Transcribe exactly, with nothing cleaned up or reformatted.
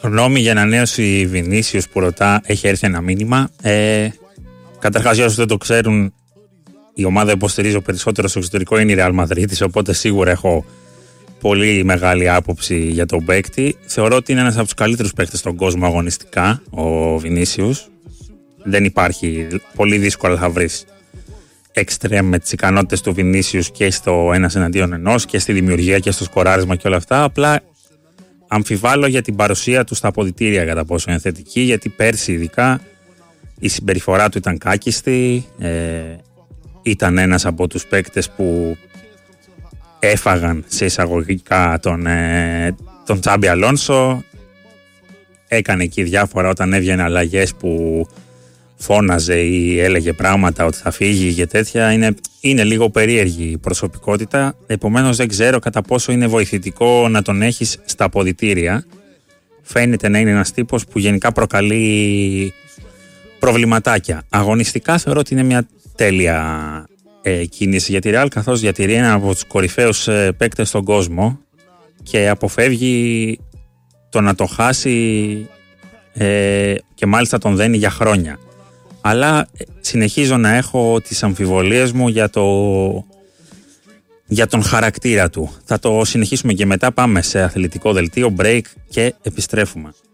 Γνώμη για ανανέωση Βινίσιους που ρωτά, έχει έρθει ένα μήνυμα. Ε, Καταρχάς, για όσους δεν το ξέρουν, η ομάδα που υποστηρίζω περισσότερο στο εξωτερικό είναι η Real Madrid, οπότε σίγουρα έχω πολύ μεγάλη άποψη για τον παίκτη. Θεωρώ ότι είναι ένας από τους καλύτερους παίκτες στον κόσμο αγωνιστικά, ο Βινίσιους. Δεν υπάρχει, πολύ δύσκολα θα βρεις εξτρέμ με τις ικανότητες του Βινίσιους και στο ένας εναντίον ενός και στη δημιουργία και στο σκοράρισμα και όλα αυτά. Απλά αμφιβάλλω για την παρουσία του στα αποδυτήρια κατά πόσο είναι θετική, γιατί πέρσι ειδικά η συμπεριφορά του ήταν κάκιστη. Ε, ήταν ένας από τους παίκτες που έφαγαν σε εισαγωγικά τον, ε, τον Τσάμπι Αλόνσο. Έκανε εκεί διάφορα όταν έβγαινε αλλαγές που φώναζε ή έλεγε πράγματα ότι θα φύγει και τέτοια. Είναι, είναι λίγο περίεργη η προσωπικότητα, επομένως δεν ξέρω κατά πόσο είναι βοηθητικό να τον έχεις στα αποδυτήρια. Φαίνεται να είναι ένας τύπος που γενικά προκαλεί προβληματάκια. Αγωνιστικά θεωρώ ότι είναι μια τέλεια ε, κίνηση για τη Real, καθώς διατηρεί έναν από τους κορυφαίους ε, παίκτες στον κόσμο και αποφεύγει το να το χάσει ε, και μάλιστα τον δένει για χρόνια. Αλλά συνεχίζω να έχω τις αμφιβολίες μου για, το, για τον χαρακτήρα του. Θα το συνεχίσουμε και μετά. Πάμε σε αθλητικό δελτίο, break και επιστρέφουμε.